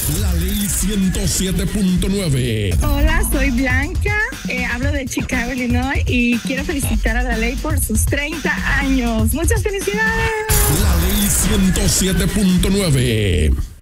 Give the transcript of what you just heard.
La Ley 107.9. Hola, soy Blanca, hablo de Chicago, Illinois y quiero felicitar a La Ley por sus 30 años. ¡Muchas felicidades! La Ley 107.9.